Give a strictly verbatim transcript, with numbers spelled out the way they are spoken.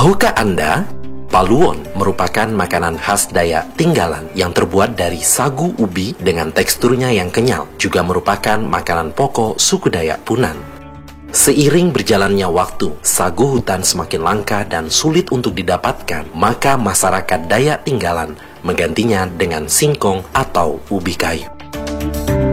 Tahukah Anda, paluon merupakan makanan khas Dayak Tinggalan yang terbuat dari sagu ubi dengan teksturnya yang kenyal, juga merupakan makanan pokok suku Dayak Punan. Seiring berjalannya waktu, sagu hutan semakin langka dan sulit untuk didapatkan, maka masyarakat Dayak Tinggalan menggantinya dengan singkong atau ubi kayu.